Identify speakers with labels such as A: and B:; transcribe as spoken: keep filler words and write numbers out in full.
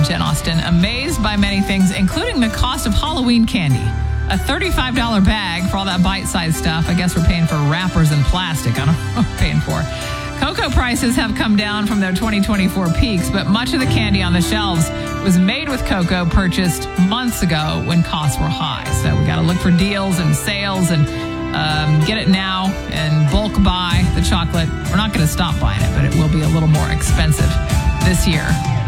A: Jen Austen, amazed by many things, including the cost of Halloween candy. A thirty-five dollars bag for all that bite-sized stuff. I guess we're paying for wrappers and plastic. I don't know what we're paying for. Cocoa prices have come down from their twenty twenty-four peaks, but much of the candy on the shelves was made with cocoa purchased months ago when costs were high. So we got to look for deals and sales and um, get it now and bulk buy the chocolate. We're not going to stop buying it, but it will be a little more expensive this year.